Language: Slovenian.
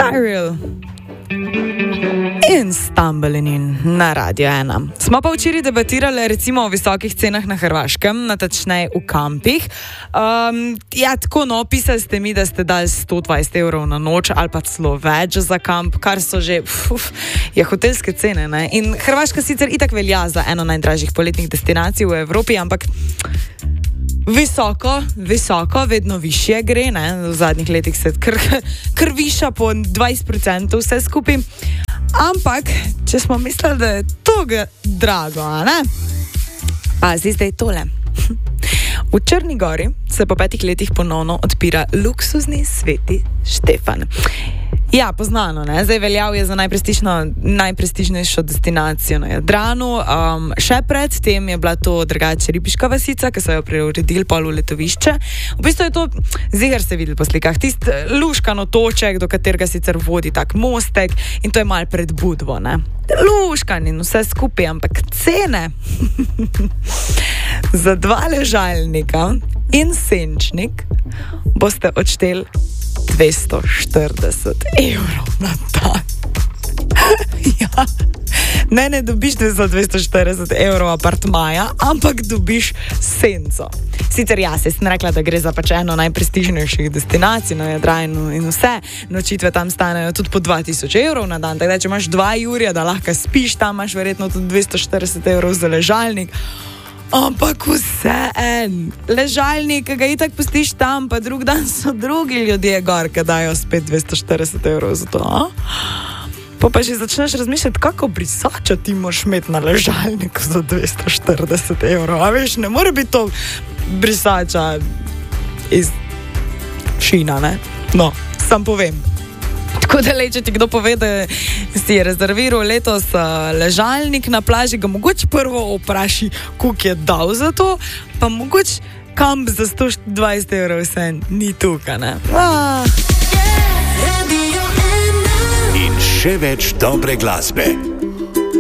Cyril in Stumbling In na Radio 1. Smo pa včeraj debatirali recimo o visokih cenah na Hrvaškem, natančneje v kampih. Tako pisali ste mi, da ste dali 120 evrov na noč ali pa celo več za kamp, kar so že hotelske cene, ne? In Hrvaška sicer itak velja za eno najdražjih poletnih destinacij v Evropi, ampak visoko, vedno višje gre, ne? V zadnjih letih se kar viša po 20% vse skupaj. Ampak, če smo mislili, da je to drago, ne? Pazi zdaj tole. V Črni Gori se po 5 letih ponovno odpira luksuzni Sveti Štefan. Ja, poznano, ne? Zdaj veljal je za najprestižnejšo destinacijo na Jadranu. Še pred tem je bila to drugače ribiška vasica, ki so jo preuredili pol v letovišče. V bistvu je to, ziher ste videli po slikah, tist luškan otoček, do katerega sicer vodi tak mostek in to je malo pred Budvo, ne? Luškan in vse skupaj, ampak cene za 2 ležalnika in senčnik boste odšteli 240 evrov na dan. Ja. Ne dobiš za 240 evrov apartmaja, ampak dobiš senco. Sicer sem rekla, da gre za eno najprestižnejših destinacij na Jadranu in vse nočitve tam stanejo tudi po 2000 evrov na dan. Tako da, če imaš 2 jurja, da lahko spiš, tam imaš verjetno tudi 240 evrov za ležalnik. Ampak ležalnik, ki ga itak pustiš tam, pa drug dan so drugi ljudje gor, ki dajo spet 240 evrov za to. Pa že začneš razmišljati, kako brisača ti moraš imeti na ležalniku za 240 evrov. A veš, ne more biti to brisača iz Šina, ne? No, sam povem. Tako da če ti kdo pove, da si je rezerviral letos ležalnik na plaži, ga mogoče prvo vpraši, koliko je dal za to, pa mogoče kamp za 120 evrov vse ni tukaj, ne? In še več dobre glasbe.